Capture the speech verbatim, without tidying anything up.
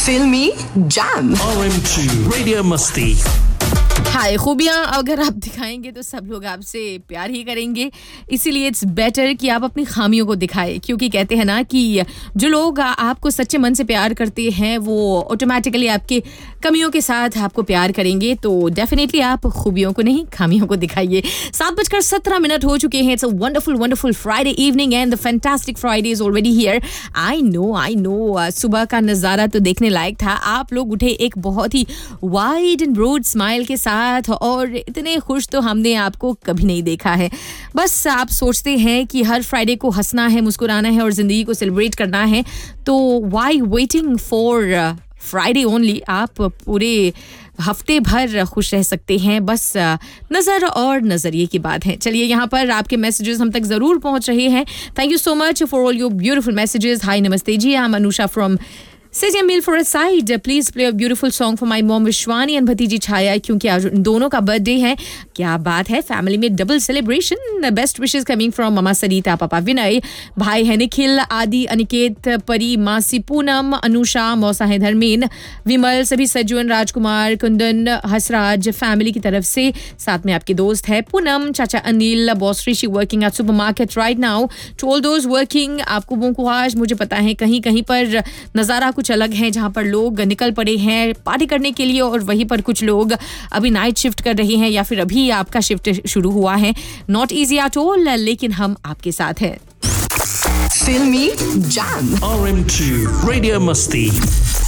फिल्मी jam R M to radio मस्ती। हाय, खूबियाँ अगर आप दिखाएंगे तो सब लोग आपसे प्यार ही करेंगे, इसीलिए इट्स बेटर कि आप अपनी खामियों को दिखाएं, क्योंकि कहते हैं ना कि जो लोग आपको सच्चे मन से प्यार करते हैं वो ऑटोमेटिकली आपके कमियों के साथ आपको प्यार करेंगे। तो डेफिनेटली आप खूबियों को नहीं, खामियों को दिखाइए। सात बजकर सत्रह मिनट हो चुके हैं। It's a wonderful wonderful Friday evening and the fantastic Friday is already here. I know I know सुबह का नज़ारा तो देखने लायक था। आप लोग उठे एक बहुत ही वाइड एंड ब्रॉड स्माइल के साथ, और इतने खुश तो हमने आपको कभी नहीं देखा है। बस आप सोचते हैं कि हर फ्राइडे को हंसना है, मुस्कुराना है और ज़िंदगी को सेलिब्रेट करना है, तो why waiting for Friday only. आप पूरे हफ्ते भर खुश रह सकते हैं, बस नज़र और नज़रिए की बात है। चलिए, यहाँ पर आपके मैसेजेस हम तक ज़रूर पहुँच रहे हैं। Thank you so much for all your beautiful messages. हाय, नमस्ते जी, I am Anusha from Says your meal for a side. Please play a beautiful song for my mom Vishwani and भतीजी छाया, क्योंकि आज उन दोनों का बर्थडे है। क्या बात है, फैमिली में double celebration. Best wishes coming from mama सरिता, पापा विनय, भाई है निखिल, आदि, अनिकेत, परी, मासी पूनम, अनुषा, मौसा है धर्मेन, विमल, सभी सज्जन, राजकुमार, कुंदन, हसराज फैमिली की तरफ से। साथ में आपके दोस्त है पूनम, चाचा Anil, boss Rishi working at super market right now. To all those working, आपको वो को आज मुझे पता है कहीं कहीं पर नज़ारा कुछ अलग है, जहां पर लोग निकल पड़े हैं पार्टी करने के लिए, और वहीं पर कुछ लोग अभी नाइट शिफ्ट कर रहे हैं या फिर अभी आपका शिफ्ट शुरू हुआ है। नॉट इजी एट ऑल, लेकिन हम आपके साथ हैं। फिल्मी jam R M to radio मस्ती।